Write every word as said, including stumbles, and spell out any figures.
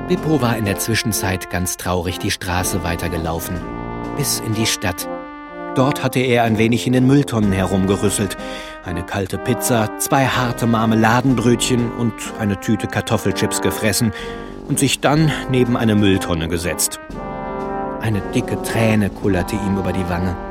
Beppo war in der Zwischenzeit ganz traurig die Straße weitergelaufen, bis in die Stadt. Dort hatte er ein wenig in den Mülltonnen herumgerüsselt, eine kalte Pizza, zwei harte Marmeladenbrötchen und eine Tüte Kartoffelchips gefressen und sich dann neben eine Mülltonne gesetzt. Eine dicke Träne kullerte ihm über die Wange.